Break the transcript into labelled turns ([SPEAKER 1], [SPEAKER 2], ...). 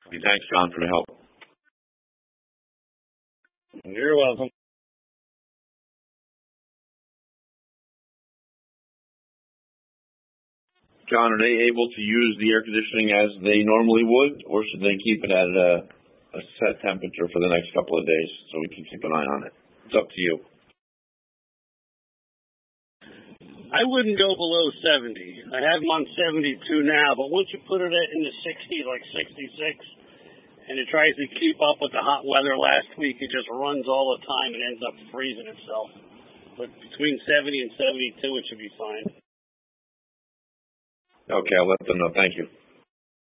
[SPEAKER 1] Thanks, John, for the help.
[SPEAKER 2] You're welcome.
[SPEAKER 1] John, are they able to use the air conditioning as they normally would, or should they keep it at a set temperature for the next couple of days so we can keep an eye on it? It's up to you.
[SPEAKER 2] I wouldn't go below 70. I have them on 72 now, but once you put it in the 60s, like 66, and it tries to keep up with the hot weather last week, it just runs all the time and ends up freezing itself. But between 70 and 72, it should be fine.
[SPEAKER 1] Okay, I'll let them know. Thank you.